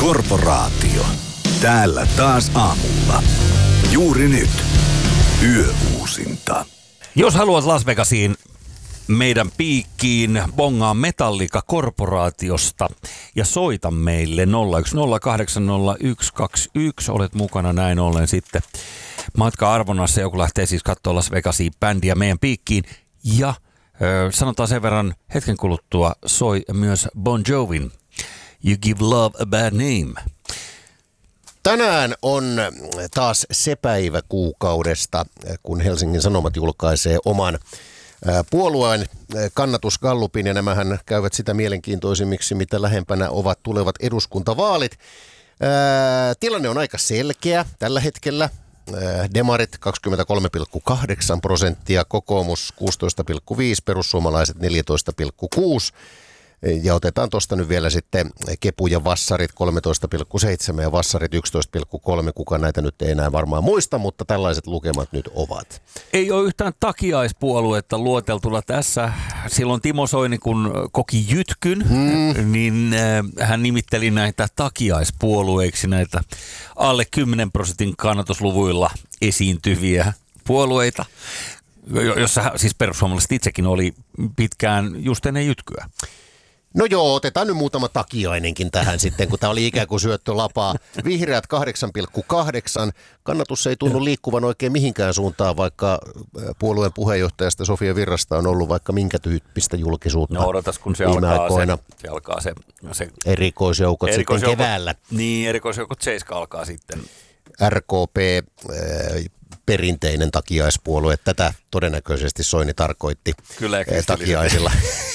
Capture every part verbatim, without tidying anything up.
Korporaatio. Täällä taas aamulla. Juuri nyt. Yöuusinta. Jos haluat Las Vegasiin meidän piikkiin, bongaa Metallica Korporaatiosta ja soita meille nolla yksi nolla kahdeksan nolla yksi kaksi yksi. Olet mukana näin ollen sitten matka-arvonnassa. Joku lähtee siis katsoa Las Vegasiin bändiä meidän piikkiin. Ja ö, sanotaan sen verran hetken kuluttua soi myös Bon Jovin You Give Love a Bad Name. Tänään on taas se päivä kuukaudesta, kun Helsingin Sanomat julkaisee oman puolueen kannatusgallupin, ja nämähän käyvät sitä mielenkiintoisimmiksi, mitä lähempänä ovat tulevat eduskuntavaalit. Ää, tilanne on aika selkeä tällä hetkellä. Ää, Demarit kaksikymmentäkolme pilkku kahdeksan prosenttia, kokoomus kuusitoista pilkku viisi, perussuomalaiset neljätoista pilkku kuusi. Ja otetaan tuosta nyt vielä sitten Kepu ja Vassarit kolmetoista pilkku seitsemän ja Vassarit yksitoista pilkku kolme. Kuka näitä nyt ei enää varmaan muista, mutta tällaiset lukemat nyt ovat. Ei ole yhtään takiaispuoluetta luoteltuna tässä. Silloin Timo Soini, kun koki jytkyn, hmm. niin äh, hän nimitteli näitä takiaispuolueiksi, näitä alle kymmenen prosentin kannatusluvuilla esiintyviä puolueita, jossa siis perussuomalaiset itsekin oli pitkään just ennen jytkyä. No joo, otetaan nyt muutama takiainenkin tähän sitten, kun tämä oli ikään kuin syöttölapaa. Vihreät kahdeksan pilkku kahdeksan. Kannatus ei tunnu liikkuvan oikein mihinkään suuntaan, vaikka puolueen puheenjohtajasta Sofia Virrasta on ollut vaikka minkä tyyppistä julkisuutta. No odotas, kun se alkaa se, se, alkaa se, se erikoisjoukot, erikoisjoukot sitten keväällä. Niin, erikoisjoukot seiska alkaa sitten. R K P, äh, perinteinen takiaispuolue, tätä todennäköisesti Soini tarkoitti. Kyllä, takiaisilla.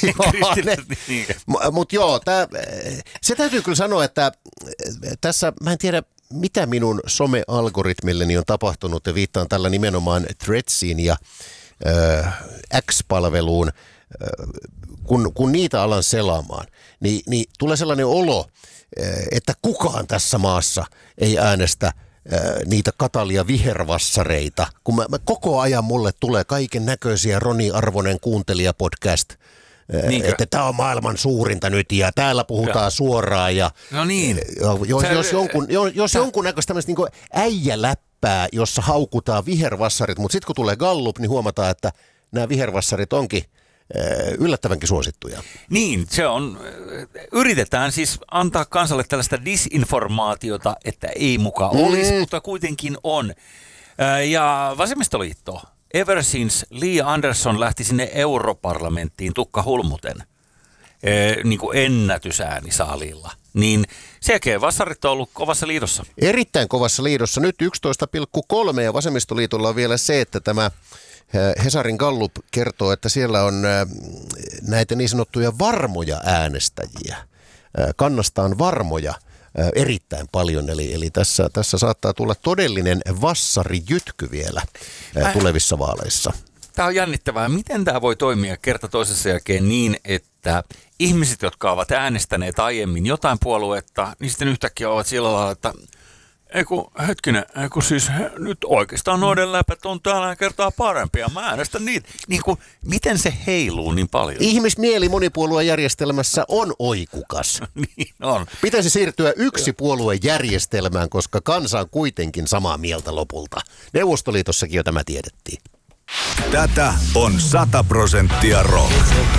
Mutta joo, tää, se täytyy kyllä sanoa, että tässä mä en tiedä, mitä minun some-algoritmilleni on tapahtunut, ja viittaan tällä nimenomaan Threadsiin ja äh, X-palveluun, äh, kun, kun niitä alan selaamaan, niin, niin tulee sellainen olo, äh, että kukaan tässä maassa ei äänestä niitä Katalia vihervassareita, kun mä, mä koko ajan mulle tulee kaiken näköisiä Roni Arvonen kuuntelijapodcast, Niinkö? Että tämä on maailman suurinta nyt ja täällä puhutaan ja suoraan ja no niin. jos, Sä, jos jonkun, jos sä... jonkunnäköistä tämmöistä niin kuin äijäläppää, jossa haukutaan vihervassarit, mutta sitten kun tulee gallup, niin huomataan, että nämä vihervassarit onkin yllättävänkin suosittuja. Niin, se on. Yritetään siis antaa kansalle tällaista disinformaatiota, että ei muka olisi, mm. mutta kuitenkin on. Ja vasemmistoliitto, ever since Li Andersson lähti sinne europarlamenttiin tukka hulmuten, niin kuin ennätysääni salilla, niin sekin vassarit on ollut kovassa liidossa. Erittäin kovassa liidossa. Nyt yksitoista pilkku kolme ja vasemmistoliitolla on vielä se, että tämä Hesarin Gallup kertoo, että siellä on näitä niin sanottuja varmoja äänestäjiä. Kannastaan varmoja erittäin paljon, eli, eli tässä, tässä saattaa tulla todellinen vassarijytky vielä tulevissa vaaleissa. Tämä on jännittävää. Miten tämä voi toimia kerta toisessa jälkeen niin, että ihmiset, jotka ovat äänestäneet aiemmin jotain puoluetta, niin sitten yhtäkkiä ovat sillä lailla, että Eiku, hetkinen, eiku siis he, nyt oikeastaan noiden läpät on täällä kertaa parempia. Mä äänestän niitä. Niin kuin, miten se heiluu niin paljon? Ihmismieli monipuoluejärjestelmässä on oikukas. Niin on. Pitäisi siirtyä yksi puoluejärjestelmään, koska kansa on kuitenkin samaa mieltä lopulta. Neuvostoliitossakin jo tämä tiedettiin. Tätä on sata prosenttia rock.